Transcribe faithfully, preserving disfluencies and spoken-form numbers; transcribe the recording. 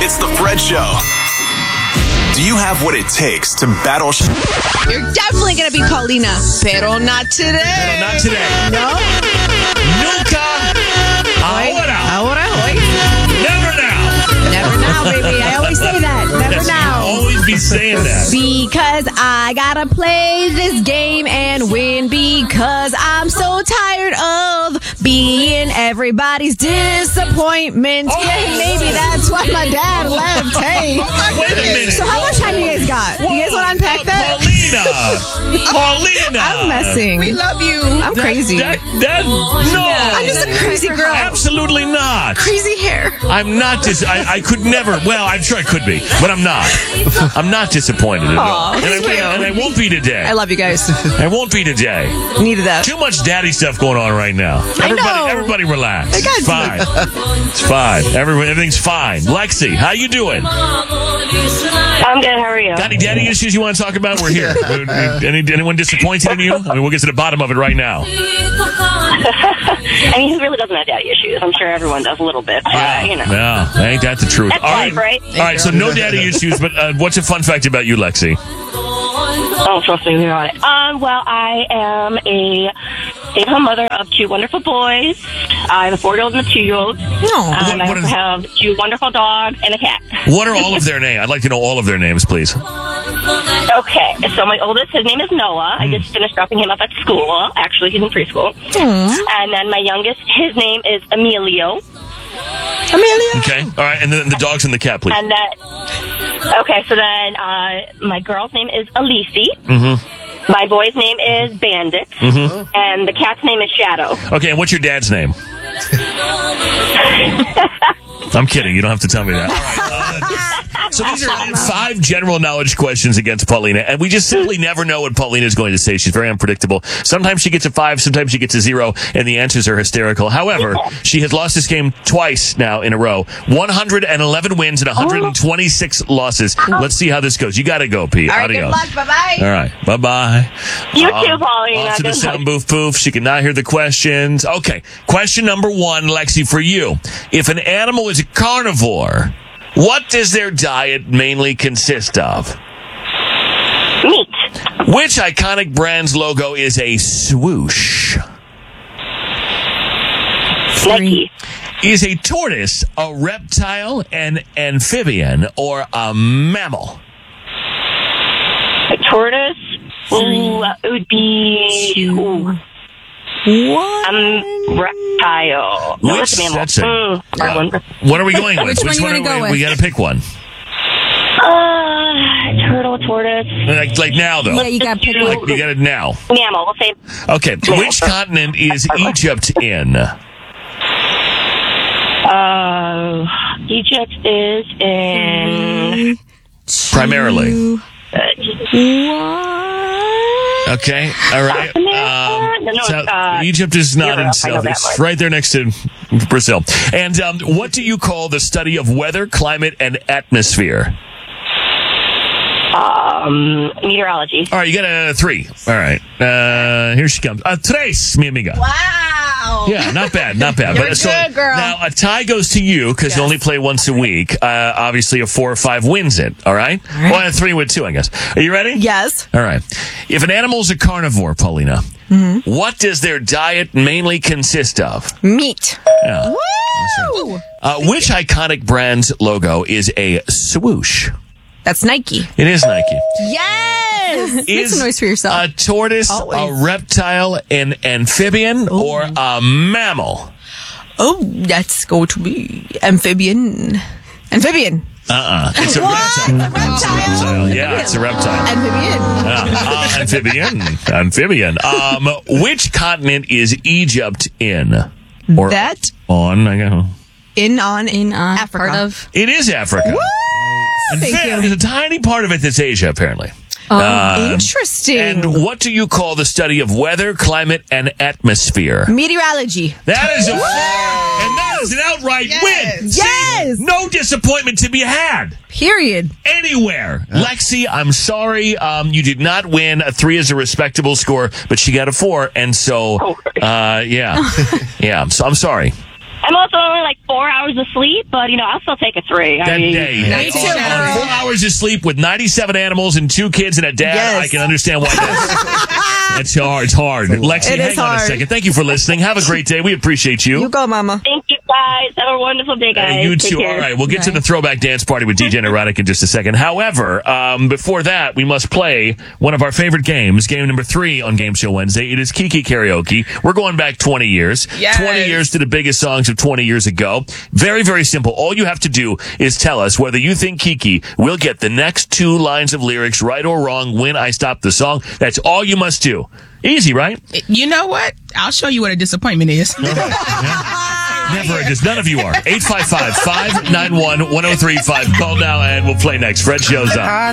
It's the Fred Show. Do you have what it takes to battle? Sh- You're definitely going to be Paulina, pero not today. Pero not today. No. Nunca. Ahora. Ahora, hoy. Never now. Never now, baby. I always say that. Never Yes, now. you always be saying that. Because I gotta play this game and win. Because I'm so tired of being everybody's disappointment. Oh. Yeah, maybe that's why my dad left. Hey. Wait a minute. So how much time you guys got? You guys want to unpack that? Paulina. Paulina. I'm messing. We love you. I'm That- crazy. That, that, no. I'm just a crazy girl. Absolutely not. Crazy hair. I'm not dis- I, I could never. Well, I'm sure I could be, but I'm not. I'm not disappointed at all. Aw, And I, thank you. and I won't be today. I love you guys. I won't be today. Needed that. Too much daddy stuff going on right now. I Everybody, know. everybody relax. I got It's fine. It's fine. Everyone, everything's fine. Lexi, how you doing? I'm good. How are you? Got any daddy issues you want to talk about? We're here. Any, anyone disappointed in you? I mean, we'll get to the bottom of it right now. I mean, who really doesn't have daddy issues? I'm sure everyone does a little bit. But, uh, you know. No, ain't that the truth? That's All life, right? All right, so no daddy issues, but uh, what's a fun fact about you, Lexi? Oh, trust me, we're on it. Um, well, I am a stay-at-home mother of two wonderful boys. I have a four-year-old and a two-year-old. No. Um, What- I what also is- have two wonderful dogs and a cat. What are all of their names? I'd like to know all of their names, please. Okay, so my oldest, his name is Noah. I just finished dropping him off at school. Actually, he's in preschool. And then my youngest, his name is Emilio. Amelia. Okay. All right, and then the dogs and the cat, please. And then, okay, so then uh, my girl's name is Alici. Mm-hmm. My boy's name is Bandit. Mm-hmm. And the cat's name is Shadow. Okay, and what's your dad's name? I'm kidding. You don't have to tell me that. All right. Uh, so these are five general knowledge questions against Paulina, and we just simply never know what Paulina is going to say. She's very unpredictable. Sometimes she gets a five, sometimes she gets a zero, and the answers are hysterical. However, she has lost this game twice now in a row. one hundred eleven wins and one hundred twenty-six losses. Let's see how this goes. You got to go, Pete. All right, Adios. good luck. Bye-bye. All right. Bye-bye. You Uh, too, Paulina. Off to the Good sound luck. booth poof. She cannot hear the questions. Okay. Question number one, Lexi, for you. If an animal is a carnivore, what does their diet mainly consist of? Meat. Which iconic brand's logo is a swoosh? Nike. Is a tortoise a reptile, an amphibian, or a mammal? A tortoise. Ooh, it would be... Ooh. What? Um, reptile. No, Which- that's a mammal. that's it. Mm, hard one. What are we going with? Which one you wanna are go we, with? we got to pick one. Uh, turtle, tortoise. Like, like now, though. Yeah, you got to pick Like, one. we got it now. Mammal. We'll say Okay. Which continent is Egypt in? Uh, Egypt is in. Primarily. Uh, What? Okay. All right. South America? No, no, South- uh, Egypt is not Europe. in I know South. that It's much. right there next to Brazil. And um, what do you call the study of weather, climate, and atmosphere? um, meteorology. All right. You got a three. All right. Uh, here she comes. Uh, tres, mi amiga. Wow. Yeah, not bad, not bad. You're good, girl. Now, a tie goes to you because you only play once a week. Uh, obviously, a four or five wins it, all right? All right. Well, a three with two, I guess. Are you ready? Yes. All right. If an animal is a carnivore, Paulina, Mm-hmm. what does their diet mainly consist of? Meat. Yeah. Woo! Uh, which iconic brand's logo is a swoosh? That's Nike. It is Nike. Yes. Make Is some noise for yourself. a tortoise Always. a reptile, an amphibian, or a mammal? Oh, that's going to be amphibian. Amphibian. Uh-uh. It's a What? reptile. A reptile? It's a reptile. Yeah, it's a reptile. Amphibian. Uh, uh, amphibian. Amphibian. Um, which continent is Egypt in? Or That on, I guess. in on In uh, Africa. part of. It is Africa. In Thank fact, you. there's a tiny part of it that's Asia, apparently. Oh, Um, interesting. And what do you call the study of weather, climate, and atmosphere? Meteorology. That is a and that is an outright win. See? Yes. No disappointment to be had Period. anywhere. Lexi, I'm sorry, um, you did not win. A three is a respectable score, but she got a four, and so, uh, yeah, yeah. So I'm sorry. I'm also only like four hours of sleep, but, you know, I'll still take a three. I That mean, day. Me too, On- on girl. Four hours of sleep with ninety-seven animals and two kids and a dad. Yes. I can understand why that's, that's hard. It's hard. Lexi, It hang is on a hard. second. Thank you for listening. Have a great day. We appreciate you. You go, mama. Thank you, guys. Have a wonderful day, guys. Hey, you Take too. care. All right, we'll get to Bye. the throwback dance party with D J Neurotic in just a second. However, um, before that, we must play one of our favorite games, game number three on Game Show Wednesday. It is Kiki Karaoke. We're going back twenty years. Yes. twenty years to the biggest songs of twenty years ago. Very, very simple. All you have to do is tell us whether you think Kiki will get the next two lines of lyrics right or wrong when I stop the song. That's all you must do. Easy, right? You know what? I'll show you what a disappointment is. Never just none of you are. eight five five, five nine one, one oh three five. Call now and we'll play next. Fred shows up.